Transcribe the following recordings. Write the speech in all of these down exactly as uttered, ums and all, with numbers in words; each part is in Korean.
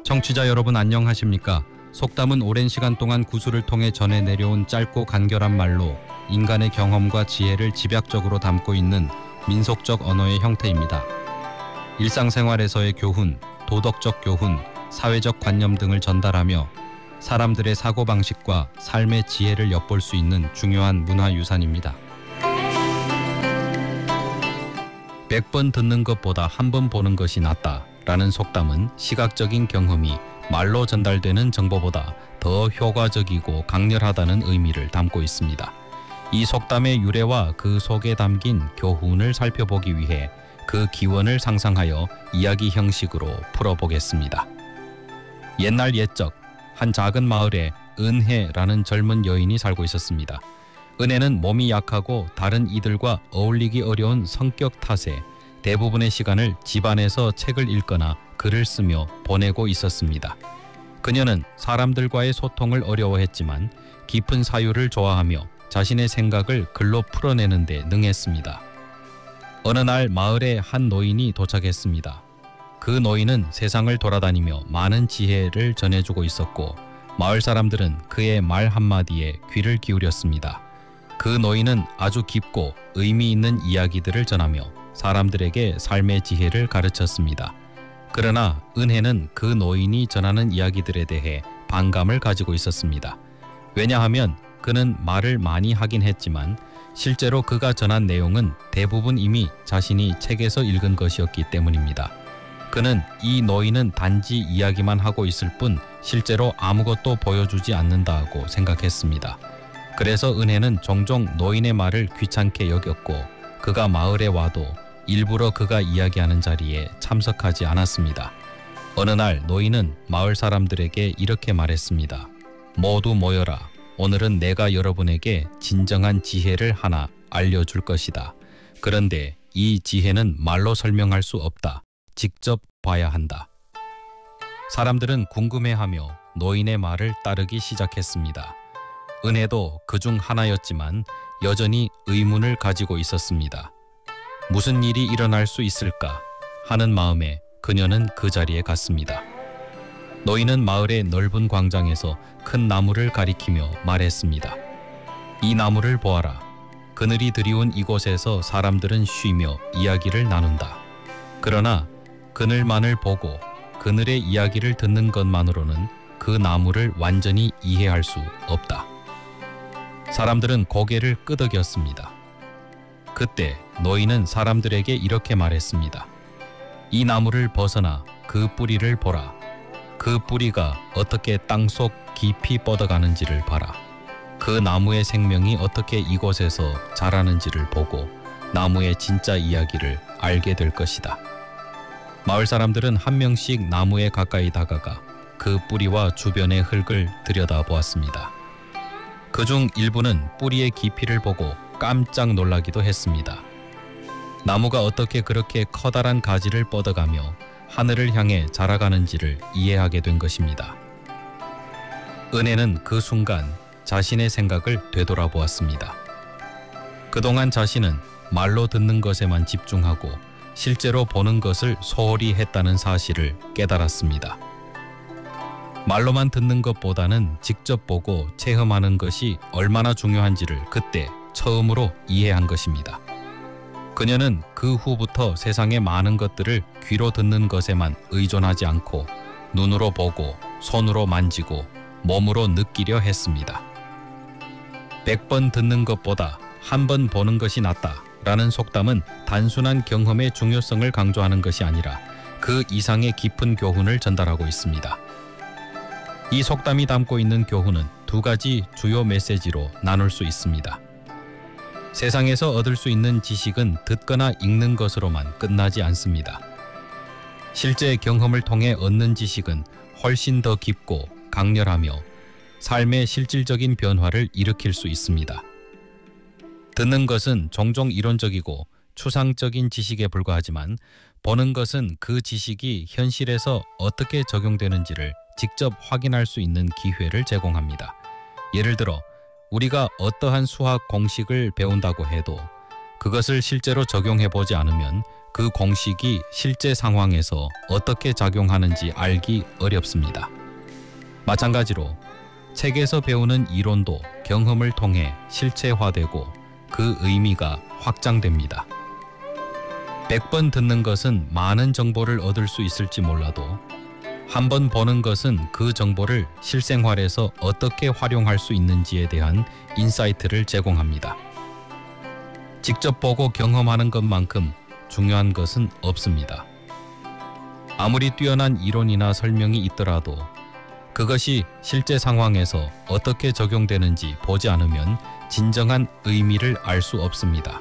청취자 여러분 안녕하십니까? 속담은 오랜 시간 동안 구술을 통해 전해 내려온 짧고 간결한 말로 인간의 경험과 지혜를 집약적으로 담고 있는 민속적 언어의 형태입니다. 일상생활에서의 교훈, 도덕적 교훈, 사회적 관념 등을 전달하며 사람들의 사고방식과 삶의 지혜를 엿볼 수 있는 중요한 문화유산입니다. 백 번 듣는 것보다 한 번 보는 것이 낫다 라는 속담은 시각적인 경험이 말로 전달되는 정보보다 더 효과적이고 강렬하다는 의미를 담고 있습니다. 이 속담의 유래와 그 속에 담긴 교훈을 살펴보기 위해 그 기원을 상상하여 이야기 형식으로 풀어보겠습니다. 옛날 옛적 한 작은 마을에 은혜라는 젊은 여인이 살고 있었습니다. 은혜는 몸이 약하고 다른 이들과 어울리기 어려운 성격 탓에 대부분의 시간을 집안에서 책을 읽거나 글을 쓰며 보내고 있었습니다. 그녀는 사람들과의 소통을 어려워했지만 깊은 사유를 좋아하며 자신의 생각을 글로 풀어내는 데 능했습니다. 어느 날 마을에 한 노인이 도착했습니다. 그 노인은 세상을 돌아다니며 많은 지혜를 전해주고 있었고 마을 사람들은 그의 말 한마디에 귀를 기울였습니다. 그 노인은 아주 깊고 의미 있는 이야기들을 전하며 사람들에게 삶의 지혜를 가르쳤습니다. 그러나 은혜는 그 노인이 전하는 이야기들에 대해 반감을 가지고 있었습니다. 왜냐하면 그는 말을 많이 하긴 했지만 실제로 그가 전한 내용은 대부분 이미 자신이 책에서 읽은 것이었기 때문입니다. 그는 이 노인은 단지 이야기만 하고 있을 뿐 실제로 아무것도 보여주지 않는다고 생각했습니다. 그래서 은혜는 종종 노인의 말을 귀찮게 여겼고 그가 마을에 와도 일부러 그가 이야기하는 자리에 참석하지 않았습니다. 어느 날 노인은 마을 사람들에게 이렇게 말했습니다. 모두 모여라. 오늘은 내가 여러분에게 진정한 지혜를 하나 알려줄 것이다. 그런데 이 지혜는 말로 설명할 수 없다. 직접 봐야 한다. 사람들은 궁금해하며 노인의 말을 따르기 시작했습니다. 은혜도 그중 하나였지만 여전히 의문을 가지고 있었습니다. 무슨 일이 일어날 수 있을까 하는 마음에 그녀는 그 자리에 갔습니다. 노인은 마을의 넓은 광장에서 큰 나무를 가리키며 말했습니다. 이 나무를 보아라. 그늘이 드리운 이곳에서 사람들은 쉬며 이야기를 나눈다. 그러나 그늘만을 보고 그늘의 이야기를 듣는 것만으로는 그 나무를 완전히 이해할 수 없다. 사람들은 고개를 끄덕였습니다. 그때 노인은 사람들에게 이렇게 말했습니다. 이 나무를 벗어나 그 뿌리를 보라. 그 뿌리가 어떻게 땅속 깊이 뻗어가는지를 봐라. 그 나무의 생명이 어떻게 이곳에서 자라는지를 보고 나무의 진짜 이야기를 알게 될 것이다. 마을 사람들은 한 명씩 나무에 가까이 다가가 그 뿌리와 주변의 흙을 들여다보았습니다. 그중 일부는 뿌리의 깊이를 보고 깜짝 놀라기도 했습니다. 나무가 어떻게 그렇게 커다란 가지를 뻗어가며 하늘을 향해 자라가는지를 이해하게 된 것입니다. 은혜는 그 순간 자신의 생각을 되돌아보았습니다. 그동안 자신은 말로 듣는 것에만 집중하고 실제로 보는 것을 소홀히 했다는 사실을 깨달았습니다. 말로만 듣는 것보다는 직접 보고 체험하는 것이 얼마나 중요한지를 그때 처음으로 이해한 것입니다. 그녀는 그 후부터 세상의 많은 것들을 귀로 듣는 것에만 의존하지 않고 눈으로 보고 손으로 만지고 몸으로 느끼려 했습니다. 백 번 듣는 것보다 한 번 보는 것이 낫다 라는 속담은 단순한 경험의 중요성을 강조하는 것이 아니라 그 이상의 깊은 교훈을 전달하고 있습니다. 이 속담이 담고 있는 교훈은 두 가지 주요 메시지로 나눌 수 있습니다. 세상에서 얻을 수 있는 지식은 듣거나 읽는 것으로만 끝나지 않습니다. 실제 경험을 통해 얻는 지식은 훨씬 더 깊고 강렬하며 삶의 실질적인 변화를 일으킬 수 있습니다. 듣는 것은 종종 이론적이고 추상적인 지식에 불과하지만 보는 것은 그 지식이 현실에서 어떻게 적용되는지를 직접 확인할 수 있는 기회를 제공합니다. 예를 들어 우리가 어떠한 수학 공식을 배운다고 해도 그것을 실제로 적용해보지 않으면 그 공식이 실제 상황에서 어떻게 작용하는지 알기 어렵습니다. 마찬가지로 책에서 배우는 이론도 경험을 통해 실체화되고 그 의미가 확장됩니다. 백 번 듣는 것은 많은 정보를 얻을 수 있을지 몰라도 한 번 보는 것은 그 정보를 실생활에서 어떻게 활용할 수 있는지에 대한 인사이트를 제공합니다. 직접 보고 경험하는 것만큼 중요한 것은 없습니다. 아무리 뛰어난 이론이나 설명이 있더라도 그것이 실제 상황에서 어떻게 적용되는지 보지 않으면 진정한 의미를 알 수 없습니다.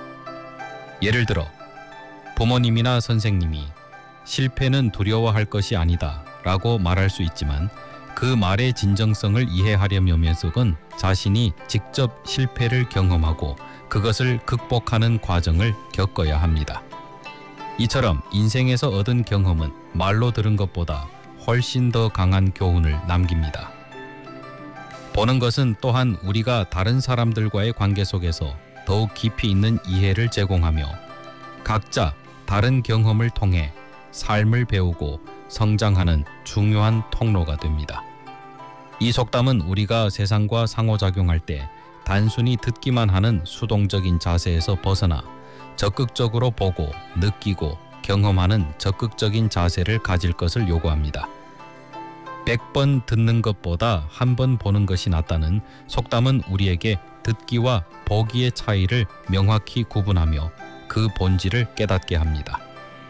예를 들어 부모님이나 선생님이 실패는 두려워할 것이 아니다 라고 말할 수 있지만 그 말의 진정성을 이해하려면 속은 자신이 직접 실패를 경험하고 그것을 극복하는 과정을 겪어야 합니다. 이처럼 인생에서 얻은 경험은 말로 들은 것보다 훨씬 더 강한 교훈을 남깁니다. 보는 것은 또한 우리가 다른 사람들과의 관계 속에서 더욱 깊이 있는 이해를 제공하며 각자 다른 경험을 통해 삶을 배우고 성장하는 중요한 통로가 됩니다. 이 속담은 우리가 세상과 상호작용할 때 단순히 듣기만 하는 수동적인 자세에서 벗어나 적극적으로 보고 느끼고 경험하는 적극적인 자세를 가질 것을 요구합니다. 백 번 듣는 것보다 한 번 보는 것이 낫다는 속담은 우리에게 듣기와 보기의 차이를 명확히 구분하며 그 본질을 깨닫게 합니다.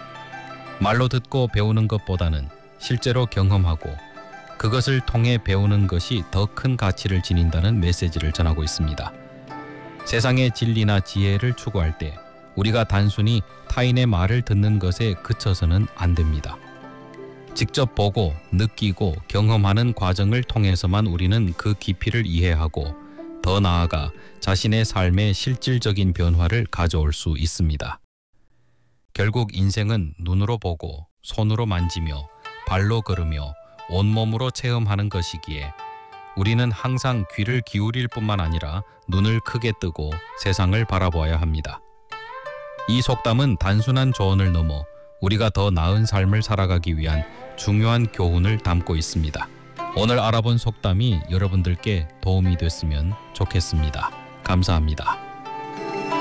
말로 듣고 배우는 것보다는 실제로 경험하고 그것을 통해 배우는 것이 더 큰 가치를 지닌다는 메시지를 전하고 있습니다. 세상의 진리나 지혜를 추구할 때 우리가 단순히 타인의 말을 듣는 것에 그쳐서는 안 됩니다. 직접 보고 느끼고 경험하는 과정을 통해서만 우리는 그 깊이를 이해하고 더 나아가 자신의 삶에 실질적인 변화를 가져올 수 있습니다. 결국 인생은 눈으로 보고 손으로 만지며 발로 걸으며 온몸으로 체험하는 것이기에 우리는 항상 귀를 기울일 뿐만 아니라 눈을 크게 뜨고 세상을 바라보아야 합니다. 이 속담은 단순한 조언을 넘어 우리가 더 나은 삶을 살아가기 위한 중요한 교훈을 담고 있습니다. 오늘 알아본 속담이 여러분들께 도움이 됐으면 좋겠습니다. 감사합니다.